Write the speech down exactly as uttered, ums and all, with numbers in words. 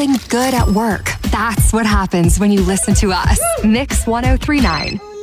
feeling good at work. That's what happens when you listen to us. Mix one oh three point nine.